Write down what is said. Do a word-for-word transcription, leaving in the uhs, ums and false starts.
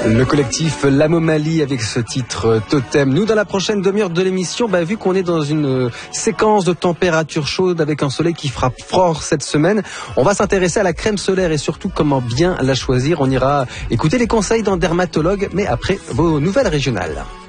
Le collectif L'Amomalie avec ce titre Totem. Nous, dans la prochaine demi-heure de l'émission, bah, vu qu'on est dans une séquence de température chaude avec un soleil qui frappe fort cette semaine, on va s'intéresser à la crème solaire et surtout comment bien la choisir. On ira écouter les conseils d'un dermatologue, mais après vos nouvelles régionales.